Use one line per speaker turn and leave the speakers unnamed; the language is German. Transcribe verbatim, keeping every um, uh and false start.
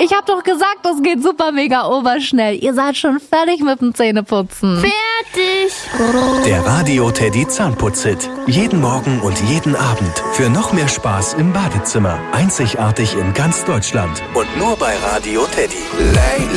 Ich hab doch gesagt, das geht super mega oberschnell. Ihr seid schon fertig mit dem Zähneputzen.
Fertig.
Der Radio Teddy Zahnputz-Hit. Jeden Morgen und jeden Abend. Für noch mehr Spaß im Badezimmer. Einzigartig in ganz Deutschland. Und nur bei Radio Teddy. Lay,